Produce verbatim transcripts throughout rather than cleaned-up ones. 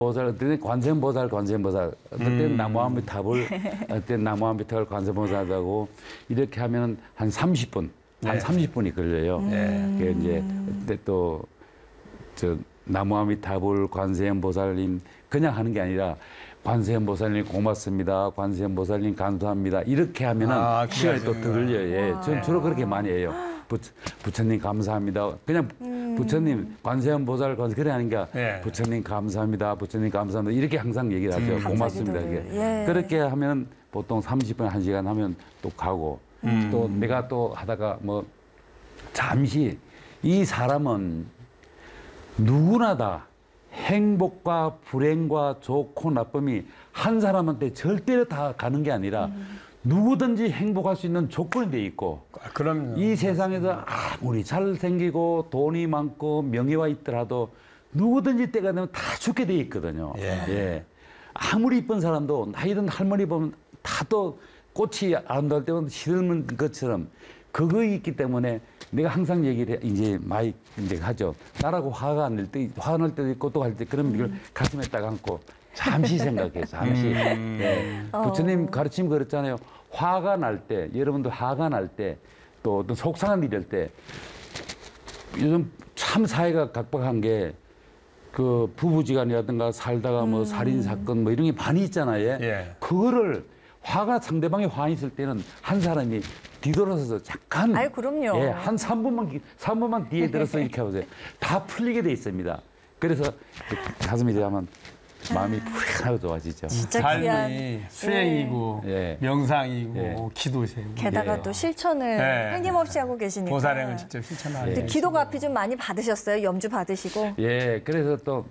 보살, 어떤 때는 관세음보살, 관세음보살, 어떤 때는 음. 나무아미타불, 어떤 때는 나무아미타불, 관세음보살하고 이렇게 하면 한 삼십 분, 한 네. 삼십 분이 걸려요. 네. 그 이제 그때 또 저 나무아미타불, 관세음보살님 그냥 하는 게 아니라 관세음보살님 고맙습니다, 관세음보살님 감사합니다 이렇게 하면은 아, 시간이 또 더 하시는구나. 걸려요. 예, 전 주로 그렇게 많이 해요. 부처, 부처님 감사합니다. 그냥 부처님 관세음보살 관세 그래 하는 게 예. 부처님 감사합니다. 부처님 감사합니다. 이렇게 항상 얘기를 하죠. 음. 고맙습니다. 감사기도를. 이게. 예. 그렇게 하면 보통 삼십 분, 한 시간 하면 또 가고 음. 또 내가 또 하다가 뭐 잠시 이 사람은 누구나 다 행복과 불행과 좋고 나쁨이 한 사람한테 절대로 다 가는 게 아니라 누구든지 행복할 수 있는 조건이 돼 있고 아, 그럼요. 이 세상에서 아무리 잘생기고 돈이 많고 명예가 있더라도 누구든지 때가 되면 다 죽게 돼 있거든요. 예. 예. 아무리 이쁜 사람도 나이 든 할머니 보면 다 또 꽃이 아름다울 때면 시들는 것처럼 그거 있기 때문에 내가 항상 얘기를 해, 이제 많이 이제 하죠. 나라고 화가 안 날 때, 화날 때도 있고 또 할 때 그러면 이걸 가슴에 딱 안고 잠시 생각해, 잠시. 음. 예. 부처님 가르침 그랬잖아요. 화가 날 때, 여러분도 화가 날 때, 또 어떤 속상한 일일 때, 요즘 참 사회가 각박한 게, 그 부부지간이라든가 살다가 뭐 살인 사건 뭐 이런 게 많이 있잖아요. 예. 그거를 화가 상대방이 화 있을 때는 한 사람이 뒤돌아서서 잠깐, 아이, 그럼요. 예, 한 삼 분만 삼 분만 뒤에 들어서 이렇게 해보세요. 다 풀리게 돼 있습니다. 그래서 가슴이 대하면 마음이 푸근하고 좋아지죠. 진짜 삶이 귀한. 수행이고 예. 명상이고 예. 기도세요. 게다가 예. 또 실천을 네. 끊임없이 하고 계시니까. 보살행을 직접 실천하고. 근데 예. 기도가 앞이 좀 많이 받으셨어요? 염주 받으시고? 예, 그래서 또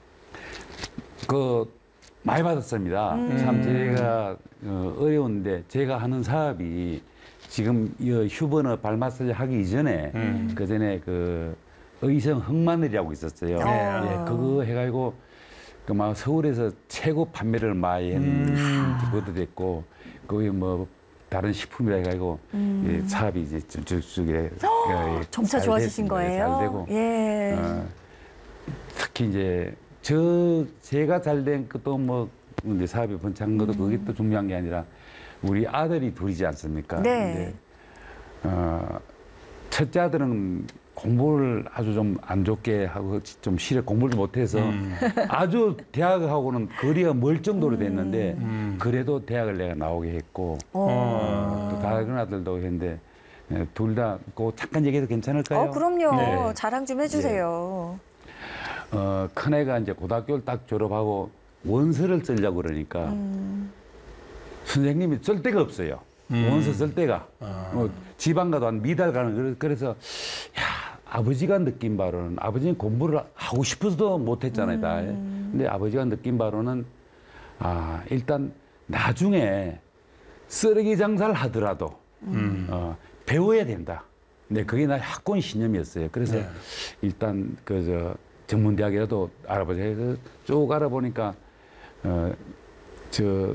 그 많이 받았습니다. 참 제가 어, 어려운데 제가 하는 사업이 지금 이 휴번어 발 마사지 하기 이전에 음. 그 전에 그 의성 흑마늘이라고 있었어요. 네. 예, 그거 해가지고 그 막 서울에서 최고 판매를 많이 했는 것도 됐고 거기 뭐 다른 식품이라 해가지고 예, 사업이 이제 쭉쭉 예, 점차 잘 좋아지신 됐습니다. 거예요? 잘 되고 예. 어, 특히 이제 저 제가 잘 된 것도 뭐 이제 사업이 번창한 것도 그게 또 중요한 게 아니라 우리 아들이 둘이지 않습니까? 네. 근데, 어, 첫째 아들은 공부를 아주 좀 안 좋게 하고 좀 실에 공부를 못해서 아주 대학하고는 거리가 멀 정도로 됐는데 음. 그래도 대학을 내가 나오게 했고 어, 또 다른 아들도 했는데 둘 다 그 잠깐 얘기해도 괜찮을까요? 어, 그럼요. 네. 자랑 좀 해주세요. 어, 큰애가 이제 고등학교를 딱 졸업하고 원서를 쓰려고 그러니까 음. 선생님이 쓸 데가 없어요. 원서 쓸 데가. 아. 뭐 지방 가도 한 미달 가는 그래서 야, 아버지가 느낀 바로는 아버지는 공부를 하고 싶어서도 못했잖아요. 다. 근데 아버지가 느낀 바로는 아, 일단 나중에 쓰레기 장사를 하더라도 음. 어, 배워야 된다. 네, 그게 나의 학권 신념이었어요. 그래서 네. 일단 그 저 전문대학이라도 알아보자 해서 쭉 알아보니까 어, 저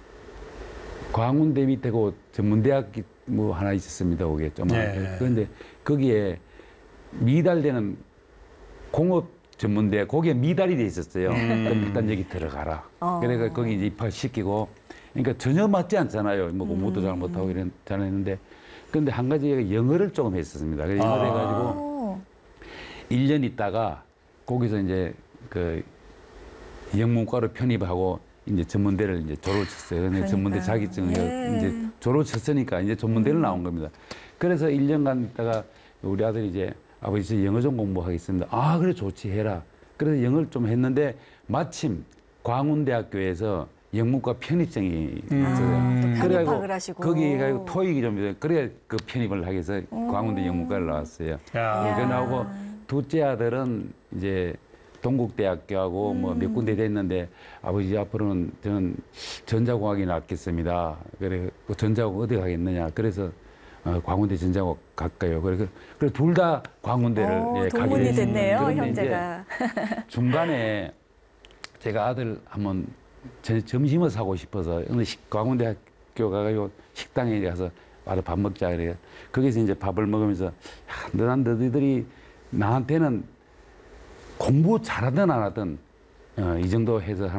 광운대 밑에 그 전문대학이 뭐 하나 있었습니다. 거기에 좀. 네. 그런데 거기에 미달되는 공업 전문대 거기에 미달이 돼 있었어요. 그럼 일단 여기 들어가라. 어. 그래서 거기 이제 입학시키고 그러니까 전혀 맞지 않잖아요. 뭐 공부도 잘 못하고 이런 잘했는데 근데 한 가지 영어를 조금 했었습니다. 그래서 영어를 아. 해가지고 오. 일 년 있다가 거기서 이제 그 영문과로 편입하고 이제 전문대를 이제 졸업을 쳤어요. 근데 전문대 그러니까요. 자격증을 예. 이제 졸업을 쳤으니까 이제 전문대를 나온 겁니다. 그래서 일 년간 있다가 우리 아들이 이제 아버지 저 영어 좀 공부하겠습니다. 아 그래 좋지 해라. 그래서 영어를 좀 했는데 마침 광운대학교에서 영문과 편입증이 음. 있어요. 아, 또 그래가지고 편입학을 하시고. 거기 가지고 토익이 좀 그래 그 편입을 하기 위해서 광운대 영문과를 나왔어요. 야. 그 나오고 둘째 아들은 이제 동국대학교하고 뭐 몇 군데 됐는데 아버지 앞으로는 저는 전자공학이 낫겠습니다. 그래 그 전자공학 어디 가겠느냐. 그래서 어, 광운대 전자공학 갈까요. 그래서 그래 둘 다 광운대를 오, 예, 가게 동문이 됐습니다. 됐네요, 그런데 형제가. 이제 중간에 제가 아들 한번 제 점심을 사고 싶어서 어느 식- 광운대학교 가가지고 식당에 가서 와서 밥 먹자 그래요. 거기서 이제 밥을 먹으면서 야, 너난 너희들이 나한테는 공부 잘하든 안 하든 어, 이 정도 해서